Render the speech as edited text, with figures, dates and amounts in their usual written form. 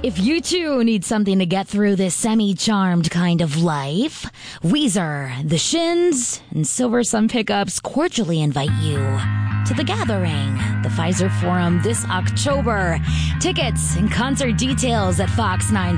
If you too need something to get through this semi-charmed kind of life, Weezer, The Shins, and Silver Sun Pickups cordially invite you to The Gathering, the Pfizer Forum this October. Tickets and concert details at Fox 9